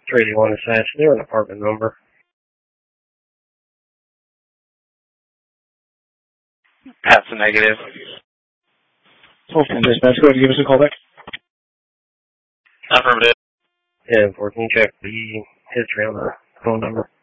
381 Assassin. They're an apartment number. That's a negative. Okay, dispatch, go ahead and give us a call back. Affirmative. Yeah, 14, check the history on the phone number.